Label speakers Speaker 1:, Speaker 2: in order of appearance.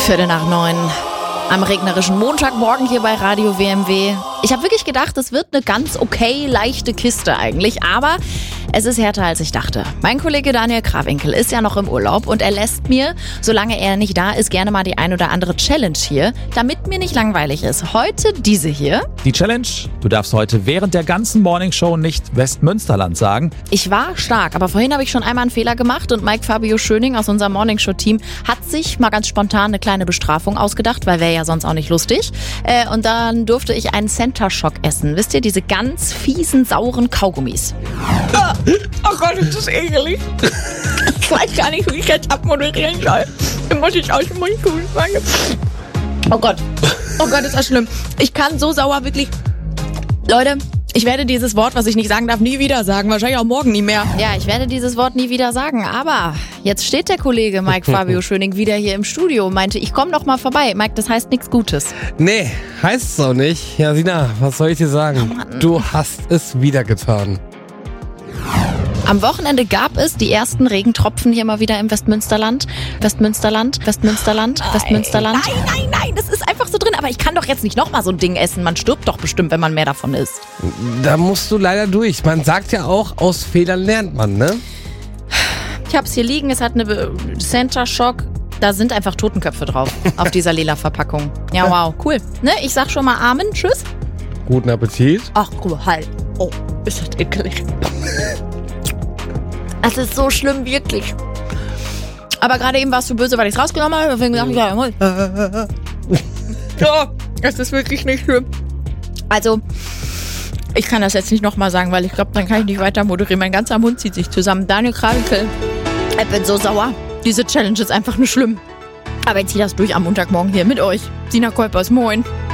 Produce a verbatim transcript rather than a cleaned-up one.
Speaker 1: Viertel nach neun am regnerischen Montagmorgen hier bei Radio W M W. Ich habe wirklich gedacht, es wird eine ganz okay leichte Kiste eigentlich, aber es ist härter, als ich dachte. Mein Kollege Daniel Krawinkel ist ja noch im Urlaub und er lässt mir, solange er nicht da ist, gerne mal die ein oder andere Challenge hier, damit mir nicht langweilig ist. Heute diese hier.
Speaker 2: Die Challenge: Du darfst heute während der ganzen Morningshow nicht Westmünsterland sagen.
Speaker 1: Ich war stark, aber vorhin habe ich schon einmal einen Fehler gemacht und Mike Fabio Schöning aus unserem Morningshow-Team hat sich mal ganz spontan eine kleine Bestrafung ausgedacht, weil wäre ja sonst auch nicht lustig. Äh, und dann durfte ich einen Center Shock essen. Wisst ihr, diese ganz fiesen, sauren Kaugummis.
Speaker 3: Oh Gott, ist das ekelig. Ich weiß gar nicht, wie ich jetzt abmoderieren soll. Dann muss ich aus dem Mund tun. Oh Gott. Oh Gott, ist das schlimm. Ich kann so sauer wirklich... Leute, ich werde dieses Wort, was ich nicht sagen darf, nie wieder sagen. Wahrscheinlich auch morgen nie mehr.
Speaker 1: Ja, ich werde dieses Wort nie wieder sagen, aber jetzt steht der Kollege Mike Fabio Schöning wieder hier im Studio und meinte, ich komme noch mal vorbei. Mike, das heißt nichts Gutes.
Speaker 4: Nee, heißt es auch nicht. Ja, Sina, was soll ich dir sagen?
Speaker 1: Oh
Speaker 4: Du hast es wieder getan.
Speaker 1: Am Wochenende gab es die ersten Regentropfen hier mal wieder im Westmünsterland. Westmünsterland, Westmünsterland, Westmünsterland.
Speaker 3: Nein, nein, nein,
Speaker 1: Das ist einfach so drin, aber ich kann doch jetzt nicht noch mal so ein Ding essen. Man stirbt doch bestimmt, wenn man mehr davon isst.
Speaker 4: Da musst du leider durch. Man sagt ja auch, aus Fehlern lernt man, ne?
Speaker 1: Ich hab's hier liegen, es hat eine Center Shock. Da sind einfach Totenköpfe drauf, auf dieser lila Verpackung. Ja, wow, cool. Ne, ich sag schon mal Amen, tschüss.
Speaker 4: Guten Appetit.
Speaker 3: Ach, guck mal, halt. Oh, ist das ekelig.
Speaker 1: Das ist so schlimm, wirklich. Aber gerade eben warst du böse, weil ich's rausgenommen habe. Deswegen dachte ich, ja, hol.
Speaker 3: Oh, das ist wirklich nicht schlimm.
Speaker 1: Also, ich kann das jetzt nicht nochmal sagen, weil ich glaube, dann kann ich nicht weiter moderieren. Mein ganzer Mund zieht sich zusammen. Daniel Krawinkel, ich bin so sauer. Diese Challenge ist einfach nur schlimm. Aber ich ziehe das durch am Montagmorgen hier mit euch. Sina Kolpers, moin.